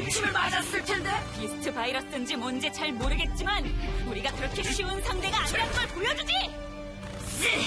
침을 맞았을 텐데. 비스트 바이러스인지 뭔지 잘 모르겠지만 우리가 그렇게 쉬운 상대가 아니라는 걸 보여주지!